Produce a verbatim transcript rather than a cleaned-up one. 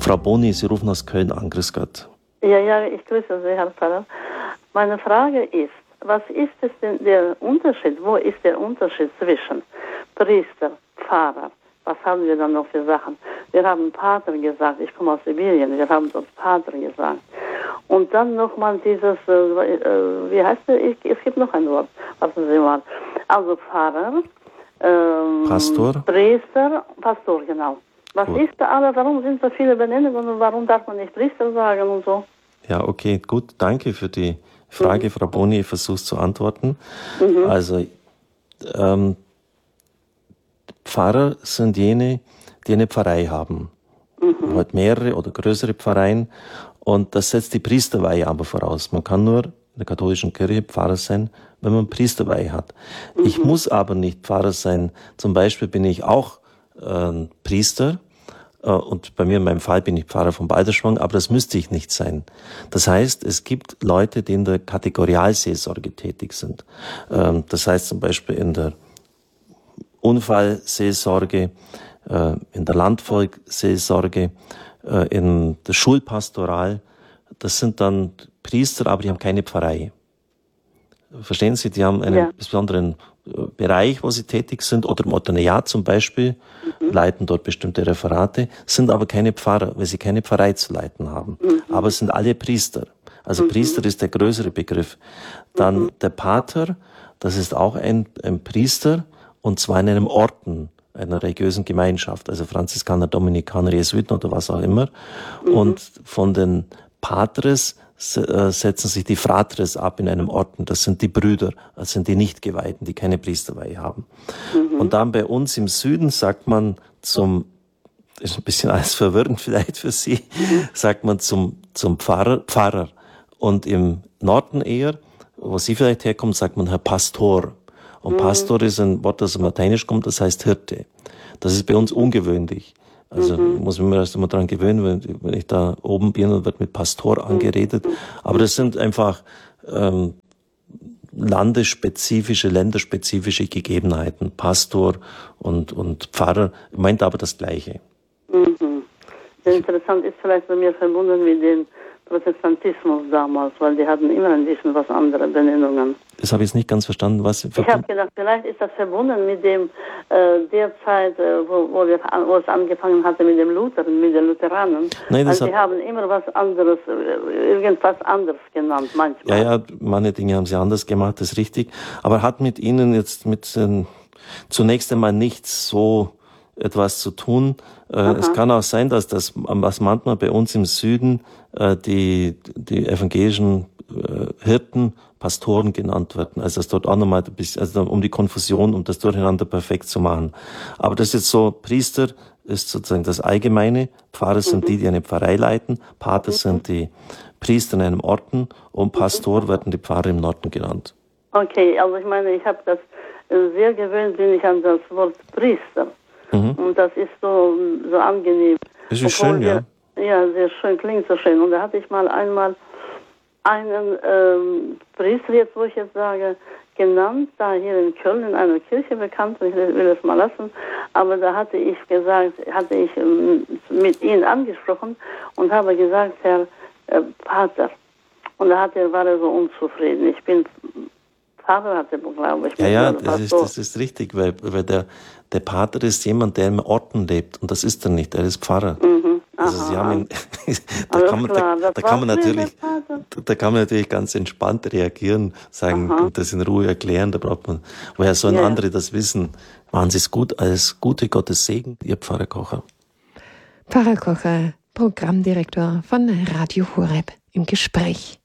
Frau Boni, Sie rufen aus Köln an. Grüß Gott. Ja, ja, ich grüße Sie, Herr Pfarrer. Meine Frage ist, was ist es denn der Unterschied, wo ist der Unterschied zwischen Priester, Pfarrer? Was haben wir dann noch für Sachen? Wir haben Pater gesagt, ich komme aus Sibirien, wir haben dort Pater gesagt. Und dann nochmal dieses, äh, äh, wie heißt es, ich, es gibt noch ein Wort, warten Sie mal. Also Pfarrer, ähm, Pastor, Priester, Pastor, genau. Was gut. Ist da alle, warum sind so viele Benennungen und warum darf man nicht Priester sagen und so? Ja, okay, gut, danke für die Frage, mhm. Frau Boni, ich versuche es zu antworten. Mhm. Also, ähm, Pfarrer sind jene, die eine Pfarrei haben. Mhm. Halt mehrere oder größere Pfarreien. Und das setzt die Priesterweihe aber voraus. Man kann nur in der katholischen Kirche Pfarrer sein, wenn man Priesterweihe hat. Mhm. Ich muss aber nicht Pfarrer sein. Zum Beispiel bin ich auch äh, Priester. Äh, und bei mir in meinem Fall bin ich Pfarrer von Balderschwang, aber das müsste ich nicht sein. Das heißt, es gibt Leute, die in der Kategorialseelsorge tätig sind. Ähm, das heißt zum Beispiel in der Unfallseelsorge, äh, in der Landvolksseelsorge, äh, in der Schulpastoral. Das sind dann Priester, aber die haben keine Pfarrei. Verstehen Sie? Die haben einen ja. besonderen Bereich, wo sie tätig sind, oder im Ordinariat zum Beispiel, mhm. leiten dort bestimmte Referate, sind aber keine Pfarrer, weil sie keine Pfarrei zu leiten haben. Mhm. Aber es sind alle Priester. Also mhm. Priester ist der größere Begriff. Dann mhm. der Pater, das ist auch ein, ein Priester, und zwar in einem Orden, einer religiösen Gemeinschaft, also Franziskaner, Dominikaner, Jesuiten oder was auch immer. Mhm. Und von den Patres setzen sich die Fratres ab in einem Orden. Das sind die Brüder, das sind die Nichtgeweihten, die keine Priesterweihe haben. Mhm. Und dann bei uns im Süden sagt man zum, ist ein bisschen alles verwirrend vielleicht für Sie, mhm. sagt man zum, zum Pfarrer, Pfarrer. Und im Norden eher, wo Sie vielleicht herkommen, sagt man Herr Pastor. Und mhm. Pastor ist ein Wort, das im Lateinisch kommt, das heißt Hirte. Das ist bei uns ungewöhnlich. Also mhm. muss man mir erst einmal dran gewöhnen, wenn, wenn ich da oben bin und wird mit Pastor angeredet. Mhm. Aber das sind einfach ähm, landesspezifische, länderspezifische Gegebenheiten. Pastor und, und Pfarrer meint aber das Gleiche. Mhm. Sehr interessant ist vielleicht bei mir verbunden mit dem Protestantismus damals, weil die hatten immer ein bisschen was andere Benennungen. Das habe ich jetzt nicht ganz verstanden. Was ich habe gedacht, vielleicht ist das verbunden mit dem äh, der Zeit, äh, wo, wo, wir, wo es angefangen hatte mit dem Luther, mit den Lutheranen. Nein, das also die haben immer was anderes, äh, irgendwas anderes genannt, manchmal. Ja, ja, manche Dinge haben sie anders gemacht, das ist richtig. Aber hat mit ihnen jetzt mit äh, zunächst einmal nichts so etwas zu tun. Äh, es kann auch sein, dass das, was manchmal bei uns im Süden äh, die, die evangelischen äh, Hirten, Pastoren genannt werden. Also das dort auch nochmal ein bisschen, also um die Konfusion, um das Durcheinander perfekt zu machen. Aber das ist jetzt so, Priester ist sozusagen das Allgemeine, Pfarrer mhm. sind die, die eine Pfarrei leiten, Pater mhm. sind die Priester in einem Orden und Pastor mhm. werden die Pfarrer im Norden genannt. Okay, also ich meine, ich habe das sehr gewöhnt, bin ich an das Wort Priester. Mhm. Und das ist so, so angenehm. Das ist schön, wir, ja. Ja, sehr schön, klingt so schön. Und da hatte ich mal einmal einen ähm, Priester, jetzt wo ich jetzt sage, genannt, da hier in Köln in einer Kirche bekannt, ich will es mal lassen, aber da hatte ich gesagt, hatte ich ähm, mit ihm angesprochen und habe gesagt, Herr äh, Pater. Und da hat er, war er so unzufrieden. Ich bin Pfarrer, hatte glaube ich. Ja, ja, das ist, das ist richtig, weil, weil der, der Pater ist jemand, der im Orden lebt und das ist er nicht, er ist Pfarrer. Mhm. Also Sie haben ihn, da, kann man, da, da, kann man natürlich, da kann man natürlich ganz entspannt reagieren, sagen, Aha. das in Ruhe erklären, da braucht man, woher sollen ja. andere das wissen? Machen Sie es gut, alles Gute, Gottes Segen, Ihr Pfarrer Kocher. Pfarrer Kocher, Programmdirektor von Radio Horeb im Gespräch.